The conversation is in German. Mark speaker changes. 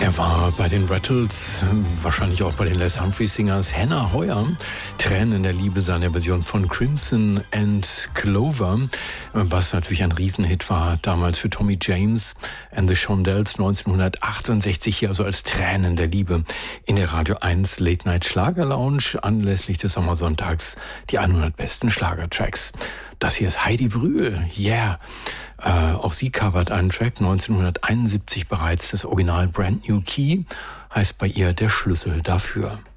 Speaker 1: Er war bei den Rattles, wahrscheinlich auch bei den Les Humphrey Singers. Hannah Heuer, Tränen der Liebe, seine Version von Crimson and Clover, was natürlich ein Riesenhit war damals für Tommy James and the Shondells 1968, hier also als Tränen der Liebe in der Radio 1 Late Night Schlager Lounge anlässlich des Sommersonntags die 100 besten Schlagertracks. Das hier ist Heidi Brühl, yeah. Auch sie covert einen Track 1971 bereits, das Original Brand New Key heißt bei ihr Der Schlüssel dafür.